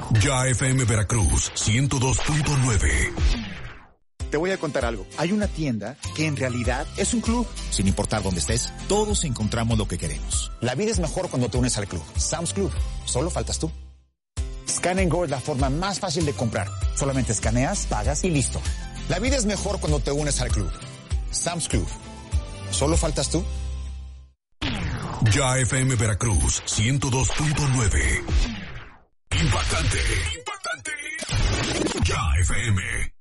Ya FM Veracruz 102.9. Te voy a contar algo. Hay una tienda que en realidad es un club. Sin importar dónde estés, todos encontramos lo que queremos. La vida es mejor cuando te unes al club. Sam's Club. Solo faltas tú. Scan & Go es la forma más fácil de comprar. Solamente escaneas, pagas y listo. La vida es mejor cuando te unes al club. Sam's Club. Solo faltas tú. Ya FM Veracruz 102.9. Impactante. Ya FM.